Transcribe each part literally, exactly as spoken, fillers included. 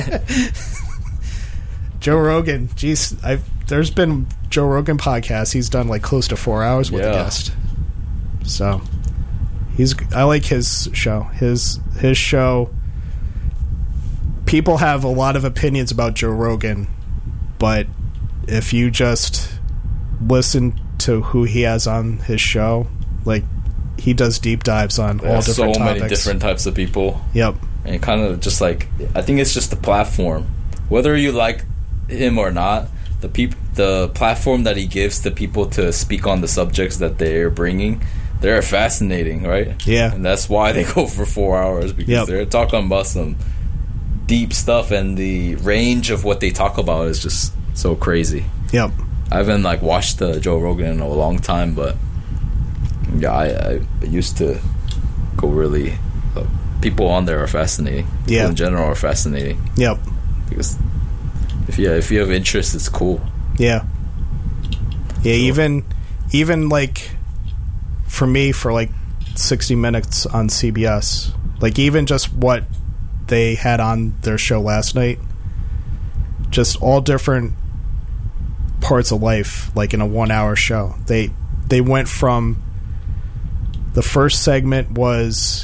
Joe Rogan, geez, I've there's been Joe Rogan podcasts. He's done like close to four hours with yeah. a guest. So he's I like his show. His his show. People have a lot of opinions about Joe Rogan, but if you just listen to who he has on his show, like he does deep dives on There's all different so topics. many different types of people. Yep. And kind of just like, I think it's just the platform. Whether you like him or not, the peop- the platform that he gives to people to speak on the subjects that they're bringing, they're fascinating, right? Yeah. And that's why they go for four hours, because yep. they're talking about some deep stuff, and the range of what they talk about is just so crazy. Yep. I haven't like watched the Joe Rogan in a long time, but yeah, I, I used to go really. Uh, people on there are fascinating. People yeah. in general are fascinating. Yep. Because if you if you have interest, it's cool. Yeah. Yeah. So, even even like for me, for like sixty minutes on C B S, like even just what they had on their show last night, just all different parts of life, like in a one-hour show. They they went from the first segment was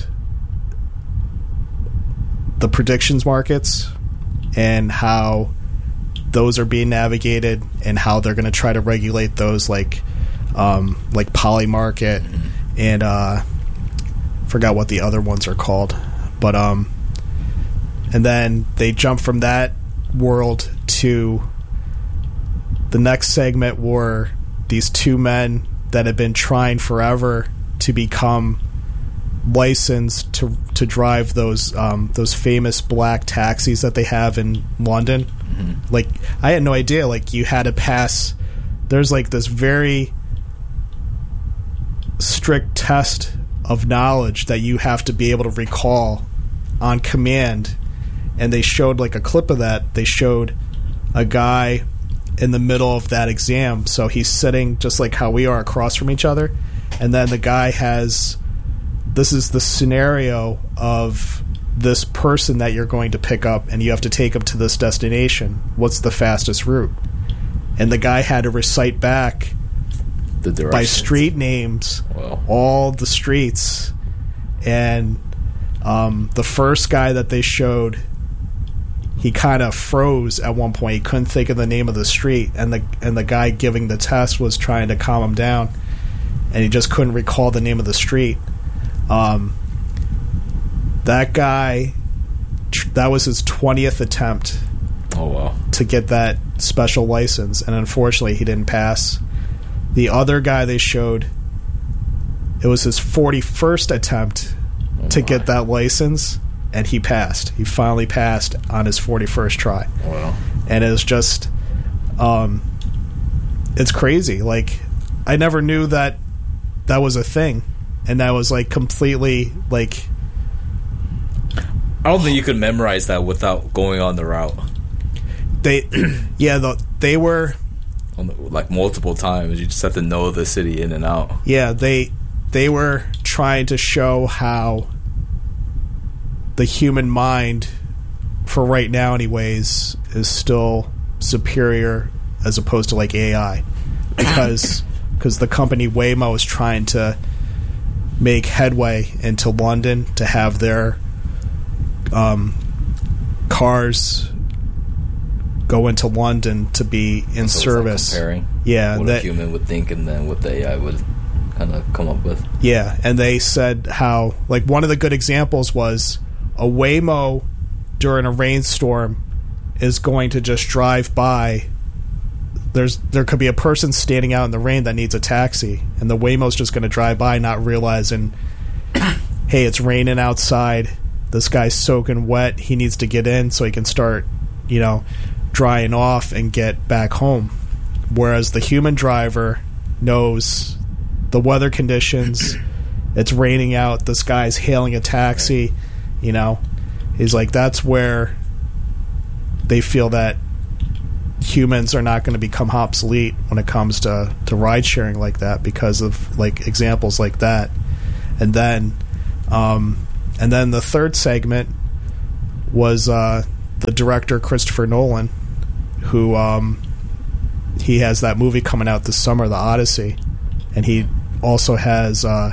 the predictions markets and how those are being navigated and how they're going to try to regulate those, like um, like Polymarket mm-hmm. and uh, forgot what the other ones are called, but um, and then they jump from that world to the next segment were these two men that had been trying forever to become licensed to to drive those um, those famous black taxis that they have in London. Mm-hmm. Like, I had no idea. Like, you had to pass. There's like this very strict test of knowledge that you have to be able to recall on command. And they showed like a clip of that. They showed a guy in the middle of that exam. So he's sitting just like how we are across from each other. And then the guy has, this is the scenario of this person that you're going to pick up, and you have to take him to this destination. What's the fastest route? And the guy had to recite back the directions by street names, wow. all the streets. And um, the first guy that they showed, he kind of froze at one point. He couldn't think of the name of the street, and the and the guy giving the test was trying to calm him down, and he just couldn't recall the name of the street. Um, that guy, that was his twentieth attempt. Oh wow! To get that special license, and unfortunately, he didn't pass. The other guy they showed, it was his forty-first attempt oh to my. get that license. And he passed. He finally passed on his forty-first try. Wow. And it was just, um, it's crazy. Like, I never knew that that was a thing. And that was, like, completely, like... I don't think you could memorize that without going on the route. They, yeah, the, they were... On the, like, multiple times. You just have to know the city in and out. Yeah, they they were trying to show how... the human mind, for right now anyways, is still superior as opposed to like A I, because because the company Waymo is trying to make headway into London to have their um, cars go into London to be in so service. Like comparing yeah, what that, a human would think and then what the A I would kind of come up with. Yeah, and they said how, like, one of the good examples was a Waymo during a rainstorm is going to just drive by. There's there could be a person standing out in the rain that needs a taxi, and the Waymo's just going to drive by, not realizing, hey, it's raining outside. This guy's soaking wet. He needs to get in so he can start, you know, drying off and get back home. Whereas the human driver knows the weather conditions. It's raining out. This guy's hailing a taxi. You know, he's like, that's where they feel that humans are not going to become obsolete when it comes to, to ride sharing like that, because of like examples like that. And then, um, and then the third segment was uh, the director Christopher Nolan, who um, he has that movie coming out this summer, The Odyssey, and he also has uh,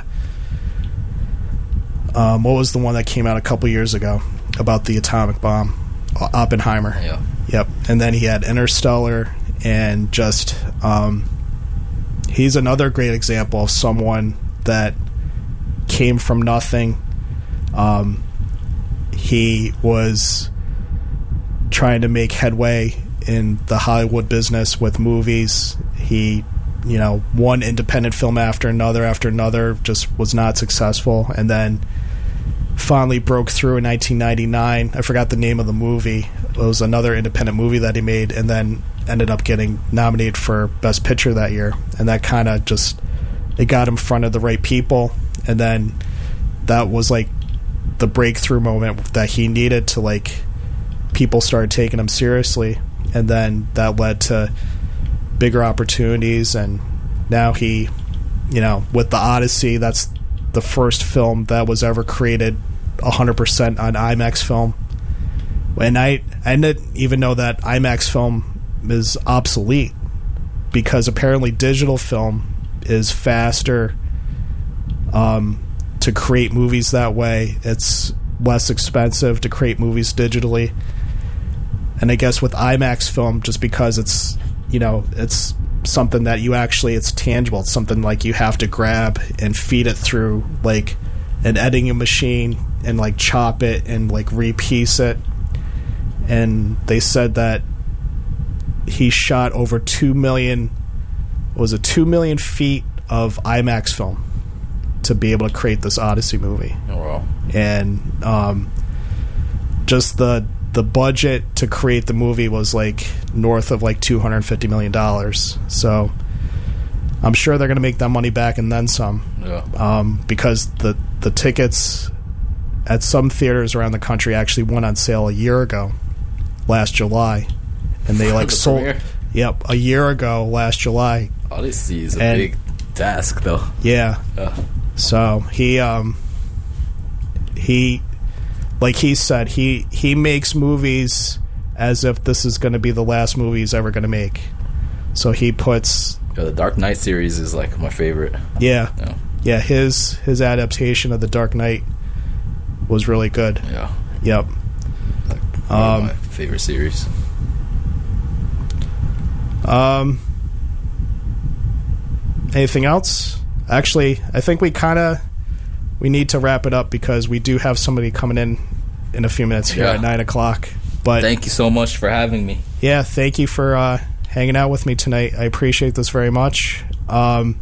um, what was the one that came out a couple years ago about the atomic bomb, Oppenheimer. Yeah. Yep. And then he had Interstellar, and just um, he's another great example of someone that came from nothing. Um, he was trying to make headway in the Hollywood business with movies. He, you know, one independent film after another after another, just was not successful, and then finally broke through in nineteen ninety-nine. I forgot the name of the movie. It was another independent movie that he made, and then ended up getting nominated for Best Picture that year. And that kind of just, it got him in front of the right people, and then that was like the breakthrough moment that he needed to, like, people started taking him seriously, and then that led to bigger opportunities. And now he, you know, with The Odyssey, that's the first film that was ever created one hundred percent on IMAX film. And I, I didn't even know that IMAX film is obsolete, because apparently digital film is faster um, to create movies that way. It's less expensive to create movies digitally. And I guess with IMAX film, just because it's, you know, it's something that you actually, it's tangible. It's something like you have to grab and feed it through like an editing machine and like chop it and like repiece it. And they said that he shot over two million, what was it, two million feet of IMAX film to be able to create this Odyssey movie. Oh, wow. And um, just the the budget to create the movie was like north of like two hundred fifty million dollars. So I'm sure they're going to make that money back and then some. Yeah. Um, because the the tickets at some theaters around the country actually went on sale a year ago, last July, and they like the sold. premiere? Yep, a year ago, last July. Odyssey is a And- big task, though. Yeah. Yeah. So he um he like he said, he he makes movies as if this is going to be the last movie he's ever going to make. So he puts Yeah, the Dark Knight series is like my favorite. yeah. Yeah. Yeah, his his adaptation of The Dark Knight was really good. Yeah. Yep. Like one Um, of my favorite series. Um anything else? Actually, I think we kind of we need to wrap it up, because we do have somebody coming in in a few minutes here Yeah. at nine o'clock. But Thank you so much for having me. yeah, thank you for uh, hanging out with me tonight. I appreciate this very much. Um,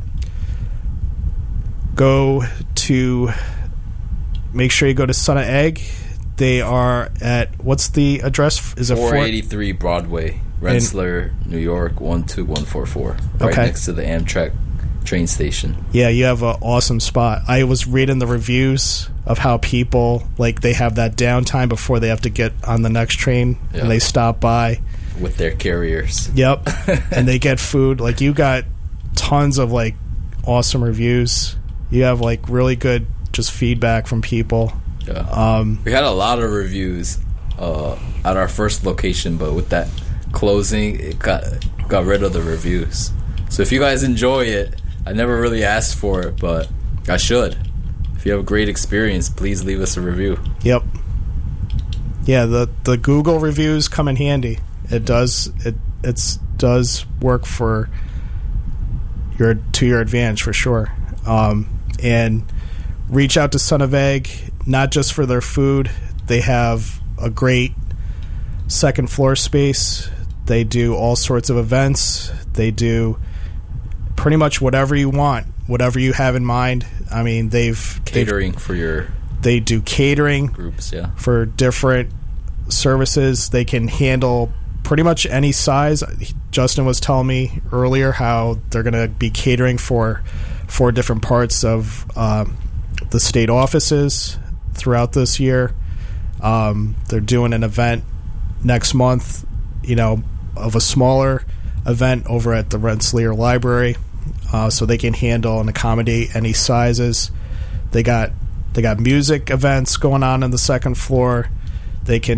go to make sure you go to Son of Egg. They are at, what's the address? Is it four four- eighty-three Broadway, Rensselaer, New York, one two one four four. Right Okay. next to the Amtrak train station. Yeah, you have an awesome spot. I was reading the reviews of how people, like, they have that downtime before they have to get on the next train, Yeah. and they stop by. With their carriers. Yep. And they get food. Like, you got tons of, like, awesome reviews. You have, like, really good just feedback from people. Yeah. Um, We had a lot of reviews uh, at our first location, but with that closing, it got got rid of the reviews. So if you guys enjoy it, I never really asked for it, but I should. If you have a great experience, please leave us a review. Yep. Yeah, the the Google reviews come in handy. It does it it's does work for your to your advantage for sure. Um, and reach out to Son of Egg, not just for their food. They have a great second floor space. They do all sorts of events. They do pretty much whatever you want, whatever you have in mind. I mean, they've Catering for your They do catering groups, yeah. for different services. They can handle pretty much any size. Justin was telling me earlier how they're going to be catering for four different parts of um, the state offices throughout this year. Um, they're doing an event next month, you know, of a smaller event over at the Rensselaer Library, uh, so they can handle and accommodate any sizes. They got they got music events going on in the second floor. They can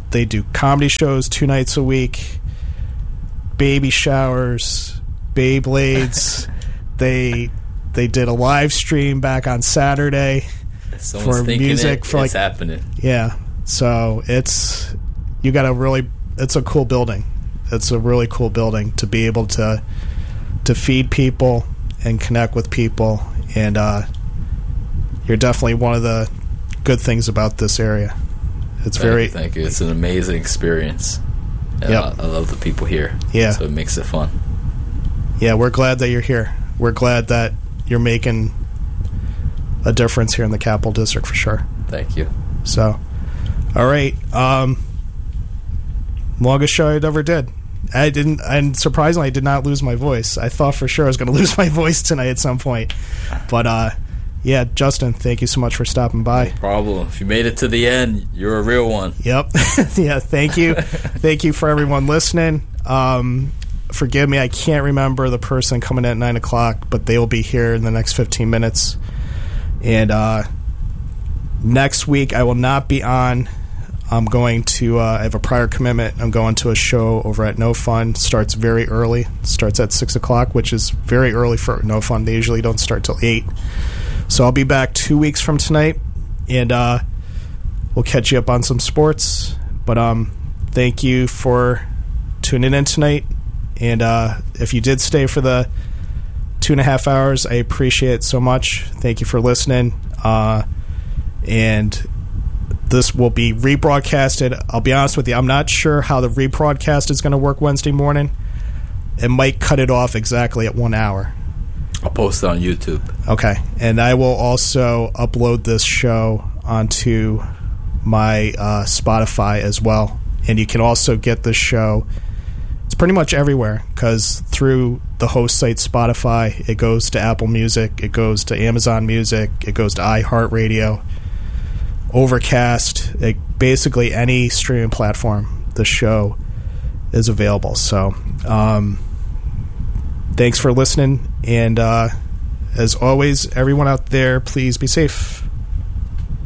they do comedy shows two nights a week, baby showers, Beyblades. they they did a live stream back on Saturday Someone's for music it, for like it's happening. Yeah, so it's you got a really it's a cool building. It's a really cool building to be able to to feed people and connect with people, and uh, you're definitely one of the good things about this area. It's thank very you, thank you. It's an amazing experience. And Yep. I, I love the people here. Yeah. So it makes it fun. Yeah, we're glad that you're here. We're glad that you're making a difference here in the Capital District for sure. Thank you. So, all right. Um, longest show I ever did. I didn't, and surprisingly, I did not lose my voice. I thought for sure I was going to lose my voice tonight at some point. But, uh, yeah, Justin, thank you so much for stopping by. No problem. If you made it to the end, you're a real one. Yep. Yeah, thank you. Thank you for everyone listening. Um, forgive me, I can't remember the person coming in at nine o'clock, but they will be here in the next fifteen minutes. And uh, next week, I will not be on. I'm going to, uh, I have a prior commitment. I'm going to a show over at No Fun. Starts very early. Starts at six o'clock, which is very early for No Fun. They usually don't start till eight. So I'll be back two weeks from tonight, and uh, we'll catch you up on some sports. But um, thank you for tuning in tonight. And uh, if you did stay for the two and a half hours, I appreciate it so much. Thank you for listening. Uh, and this will be rebroadcasted. I'll be honest with you, I'm not sure how the rebroadcast is going to work Wednesday morning. It might cut it off exactly at one hour. I'll post it on YouTube. Okay. And I will also upload this show onto my uh, Spotify as well. And you can also get this show. It's pretty much everywhere because through the host site Spotify, it goes to Apple Music, it goes to Amazon Music, it goes to iHeartRadio, Overcast, it, basically any streaming platform the show is available. So, um, thanks for listening, and uh, as always, everyone out there, please be safe.